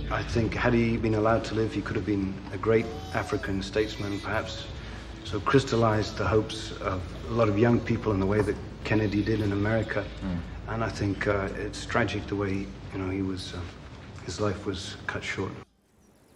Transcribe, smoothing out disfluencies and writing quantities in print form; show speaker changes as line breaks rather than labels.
I think had he been allowed to live, he could have been a great African statesman, perhaps so crystallized the hopes of a lot of young people in the way that Kennedy did in America. And I think it's tragic the way, he was, his life was cut short.